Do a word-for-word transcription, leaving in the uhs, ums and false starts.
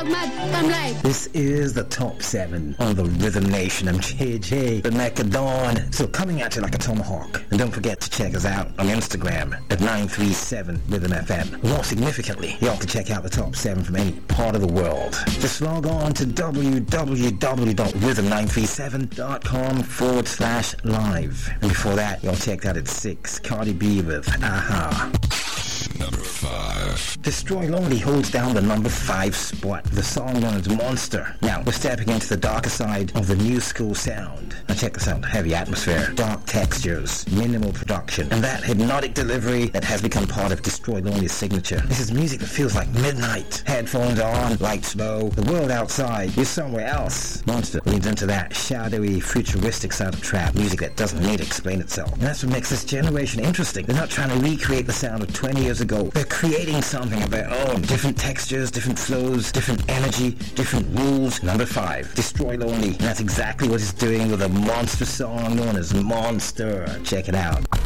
อกมากกำไร This is the top seven on the Rhythm Nation. I'm J J, the Macadon. So coming at you like a tomahawk. And don't forget to check us out on Instagram at nine three seven Rhythm F M. More significantly, you ought to check out the top seven from any part of the world. Just log on to www.rhythm nine three seven dot com forward slash live. And before that, y'all checked out at six, Cardi B with Aha. Number five. Destroy Lonely holds down the number five spot. The song known as Monster. Now, we're stepping into the darker side of the new school sound. Now check this out. Heavy atmosphere, dark textures, minimal production, and that hypnotic delivery that has become part of Destroy Lonely's signature. This is music that feels like midnight. Headphones on, lights low, the world outside, you're somewhere else. Monster leans into that shadowy, futuristic side of trap, music that doesn't need to explain itself. And that's what makes this generation interesting. They're not trying to recreate the sound of twenty years ago. They're creating something of their own. Different textures, different flows, different energy, different rules. Number five, Destroy Lonely. And that's exactly what it's doing with a monster song known as Monster. Check it out.